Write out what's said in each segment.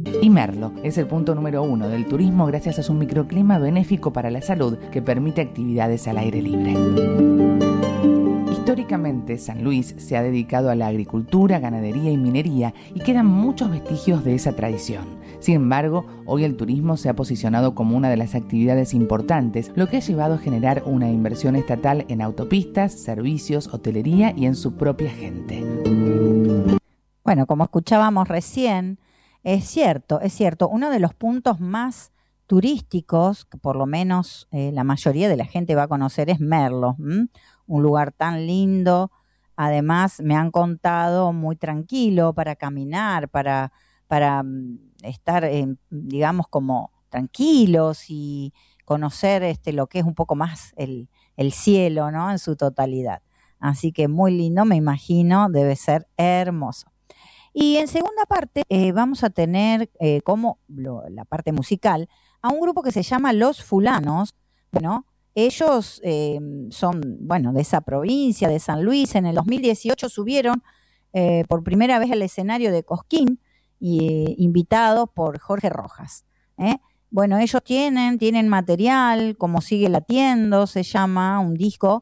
Y Merlo es el punto número 1 del turismo gracias a su microclima benéfico para la salud que permite actividades al aire libre. Históricamente, San Luis se ha dedicado a la agricultura, ganadería y minería y quedan muchos vestigios de esa tradición. Sin embargo, hoy el turismo se ha posicionado como una de las actividades importantes, lo que ha llevado a generar una inversión estatal en autopistas, servicios, hotelería y en su propia gente. Bueno, como escuchábamos recién, es cierto, uno de los puntos más turísticos, que por lo menos la mayoría de la gente va a conocer, es Merlo, un lugar tan lindo. Además, me han contado muy tranquilo para caminar, para estar, digamos, como tranquilos y conocer lo que es un poco más el cielo, ¿no? En su totalidad. Así que muy lindo, me imagino, debe ser hermoso. Y en segunda parte vamos a tener como la parte musical a un grupo que se llama Los Fulanos. Bueno, ellos son, bueno, de esa provincia, de San Luis. En el 2018 subieron por primera vez al escenario de Cosquín, invitados por Jorge Rojas. Bueno, ellos tienen material, como Sigue Latiendo, se llama un disco.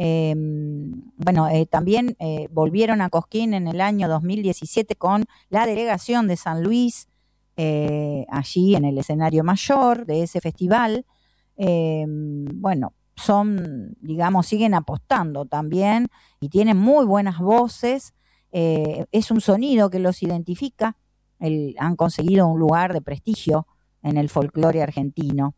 También volvieron a Cosquín en el año 2017 con la delegación de San Luis, allí en el escenario mayor de ese festival. Siguen apostando también y tienen muy buenas voces. Es un sonido que los identifica. Han conseguido un lugar de prestigio en el folclore argentino.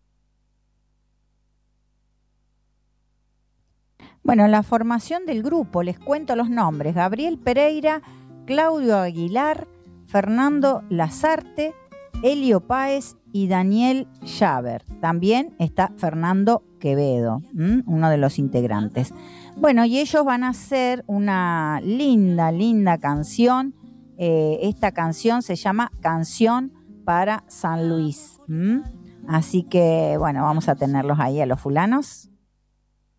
Bueno, la formación del grupo, les cuento los nombres: Gabriel Pereira, Claudio Aguilar, Fernando Lazarte, Elio Páez y Daniel Schaber. También está Fernando Quevedo, uno de los integrantes. Bueno, y ellos van a hacer una linda canción. Esta canción se llama Canción para San Luis. Así que, bueno, vamos a tenerlos ahí a los fulanos.